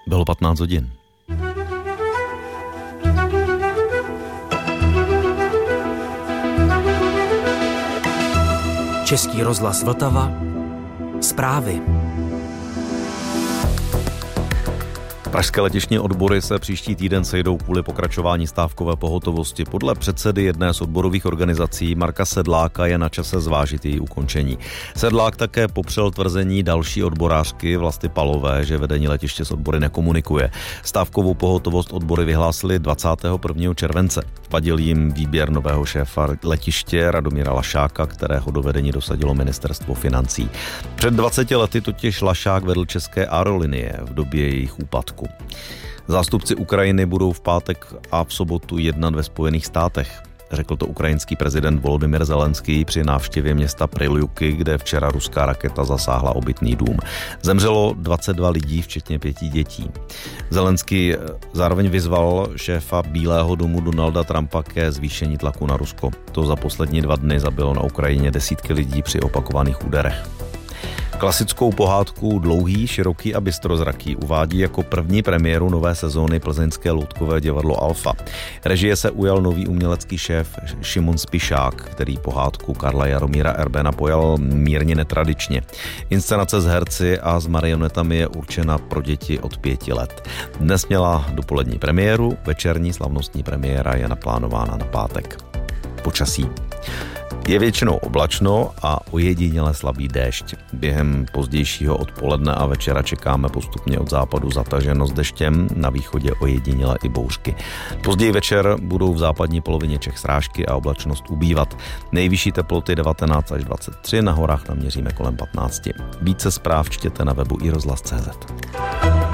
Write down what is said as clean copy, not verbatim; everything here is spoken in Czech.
Bylo 15 hodin. Český rozhlas Vltava. Zprávy. Pražské letištní odbory se příští týden sejdou kvůli pokračování stávkové pohotovosti. Podle předsedy jedné z odborových organizací Marka Sedláka je na čase zvážit její ukončení. Sedlák také popřel tvrzení další odborářky Vlasty Palové, že vedení letiště s odbory nekomunikuje. Stávkovou pohotovost odbory vyhlásili 21. července. Vadil jim výběr nového šéfa letiště Radomíra Lašáka, kterého do vedení dosadilo ministerstvo financí. Před 20 lety totiž Lašák vedl české aerolinie v době jejich úpadku. Zástupci Ukrajiny budou v pátek a v sobotu jednat ve Spojených státech. Řekl to ukrajinský prezident Volodymyr Zelenský při návštěvě města Priljuky, kde včera ruská raketa zasáhla obytný dům. Zemřelo 22 lidí, včetně 5 dětí. Zelenský zároveň vyzval šéfa Bílého domu Donalda Trumpa ke zvýšení tlaku na Rusko. To za poslední 2 dny zabilo na Ukrajině desítky lidí při opakovaných úderech. Klasickou pohádku Dlouhý, široký a bystrozraký uvádí jako první premiéru nové sezóny plzeňské loutkové divadlo Alfa. Režie se ujal nový umělecký šéf Šimon Spišák, který pohádku Karla Jaromíra Erbena pojal mírně netradičně. Inscenace s herci a s marionetami je určena pro děti od 5 let. Dnes měla dopolední premiéru, večerní slavnostní premiéra je naplánována na pátek. Počasí. Je většinou oblačno a ojediněle slabý déšť. Během pozdějšího odpoledne a večera čekáme postupně od západu zataženo s deštěm, na východě ojediněle i bouřky. Později večer budou v západní polovině Čech srážky a oblačnost ubývat. Nejvyšší teploty 19 až 23, na horách naměříme kolem 15. Více zpráv čtěte na webu iRozhlas.cz.